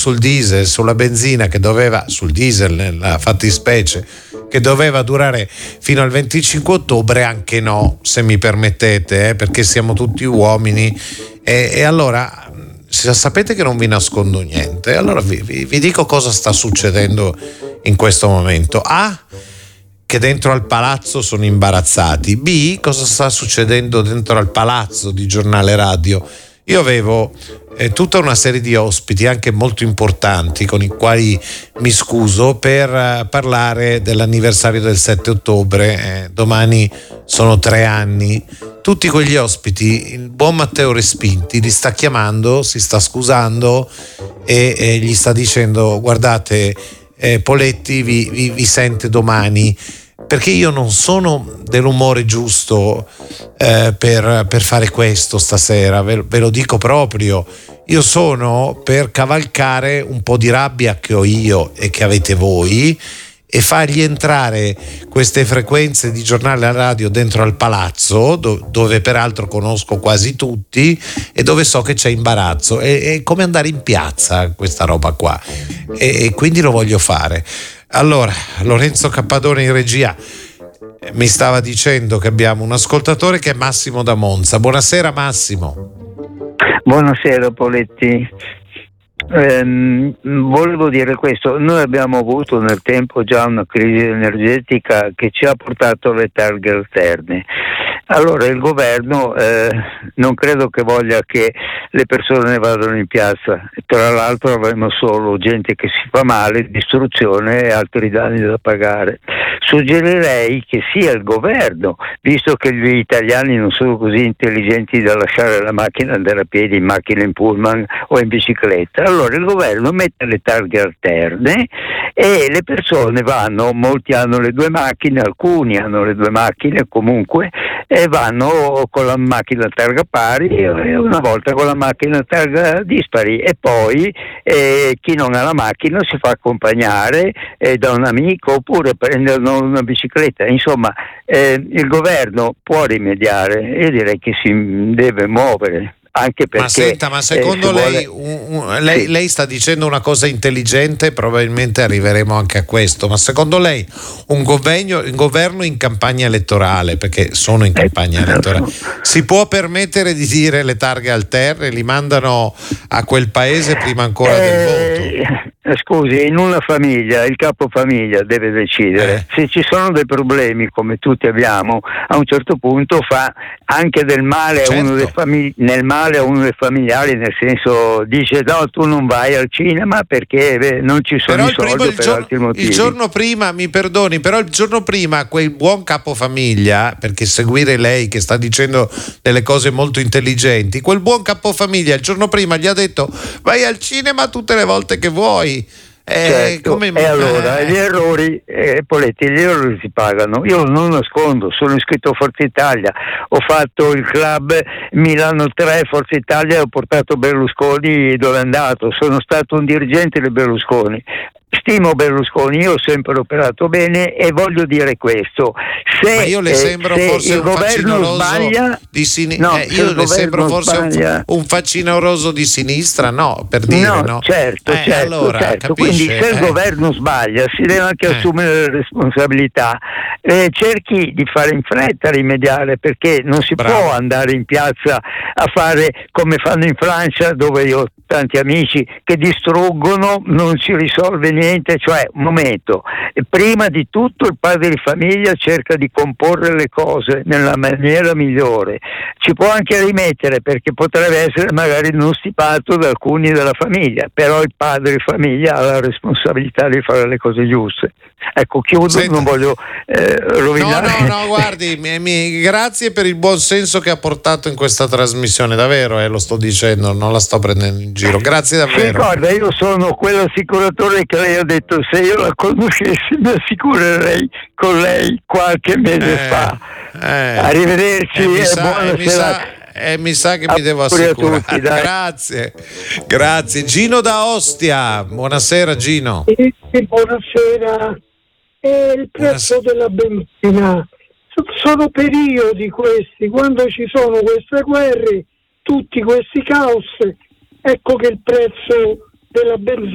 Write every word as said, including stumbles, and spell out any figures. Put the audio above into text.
sul diesel, sulla benzina che doveva, sul diesel nella fattispecie, che doveva durare fino al venticinque ottobre, anche no, se mi permettete, eh, perché siamo tutti uomini e, e allora sapete che non vi nascondo niente, allora vi, vi, vi dico cosa sta succedendo in questo momento. A, che dentro al palazzo sono imbarazzati. B, cosa sta succedendo dentro al palazzo di Giornale Radio. Io avevo eh, tutta una serie di ospiti anche molto importanti con i quali mi scuso per uh, parlare dell'anniversario del sette ottobre, eh, domani sono tre anni. Tutti quegli ospiti il buon Matteo Respinti li sta chiamando, si sta scusando e, e gli sta dicendo guardate eh, Poletti vi, vi, vi sente domani, perché io non sono dell'umore giusto eh, per, per fare questo stasera, ve, ve lo dico proprio. Io sono per cavalcare un po' di rabbia che ho io e che avete voi e fargli entrare queste frequenze di Giornale Radio dentro al palazzo, do, dove peraltro conosco quasi tutti e dove so che c'è imbarazzo. È, è come andare in piazza questa roba qua e, e quindi lo voglio fare. Allora, Lorenzo Cappadone in regia mi stava dicendo che abbiamo un ascoltatore che è Massimo da Monza. Buonasera Massimo. Buonasera Poletti. Eh, volevo dire questo: noi abbiamo avuto nel tempo già una crisi energetica che ci ha portato alle targhe alterne. Allora il governo eh, non credo che voglia che le persone vadano in piazza, tra l'altro avremo solo gente che si fa male, distruzione e altri danni da pagare. Suggerirei che sia il governo, visto che gli italiani non sono così intelligenti da lasciare la macchina andare a piedi, in macchina, in pullman o in bicicletta, allora il governo mette le targhe alterne e le persone vanno, molti hanno le due macchine, alcuni hanno le due macchine comunque, e vanno con la macchina a targa pari e una volta con la macchina a targa dispari, e poi eh, chi non ha la macchina si fa accompagnare eh, da un amico oppure prendono una bicicletta. Insomma eh, il governo può rimediare, io direi che si deve muovere. Anche perché, ma senta, ma secondo eh, lei, vuole... un, un, lei, sì. lei sta dicendo una cosa intelligente, probabilmente arriveremo anche a questo, ma secondo lei un governo, un governo in campagna elettorale, perché sono in campagna eh, elettorale, si può permettere di dire le targhe alterne, li mandano a quel paese prima ancora eh, del voto? Scusi, in una famiglia il capofamiglia deve decidere. Eh. Se ci sono dei problemi, come tutti abbiamo, a un certo punto fa anche del male certo. a uno dei famig- nel male a uno dei familiari, nel senso dice no, tu non vai al cinema perché beh, non ci sono però i soldi primo, per giorno, altri motivi. Il giorno prima, mi perdoni, però il giorno prima quel buon capofamiglia, perché seguire lei che sta dicendo delle cose molto intelligenti, quel buon capofamiglia il giorno prima gli ha detto vai al cinema tutte le volte che vuoi. Eh, certo. come... E allora gli errori, eh, Poletti, gli errori si pagano. Io non nascondo, sono iscritto a Forza Italia, ho fatto il club Milano tre Forza Italia e ho portato Berlusconi dove è andato, sono stato un dirigente di Berlusconi. Stimo Berlusconi, io ho sempre operato bene e voglio dire questo: se, ma io le sembro eh, forse il un governo facinoroso sbaglia, di sin- no, eh, io le sembro forse sbaglia, un, un facinoroso di sinistra, no, per dire no, no? certo, eh, certo, allora, certo. capisce, Quindi se il eh. governo sbaglia si deve anche eh. assumere le responsabilità, eh, cerchi di fare in fretta a rimediare, perché non si Bravo. può andare in piazza a fare come fanno in Francia, dove io ho tanti amici che distruggono, non si risolve niente. Cioè, un momento, prima di tutto il padre di famiglia cerca di comporre le cose nella maniera migliore, ci può anche rimettere perché potrebbe essere magari non stipato da alcuni della famiglia, però il padre di famiglia ha la responsabilità di fare le cose giuste. Ecco, chiudo. Senta. Non voglio eh, rovinare. No, no, no, guardi, mi, mi, grazie per il buon senso che ha portato in questa trasmissione, davvero, eh, lo sto dicendo, non la sto prendendo in giro, grazie davvero. Sì, guarda, io sono quell'assicuratore che lei ha detto, se io la conoscessi mi assicurerei con lei qualche mese eh, fa. Eh, Arrivederci eh, e sa, buona eh, serata. E eh, mi sa che mi devo assicurare. Tutti, grazie, grazie. Gino da Ostia, buonasera Gino. Sì, buonasera. È il prezzo buonasera. Della benzina. Sono periodi questi, quando ci sono queste guerre, tutti questi caos, ecco che il prezzo della benzina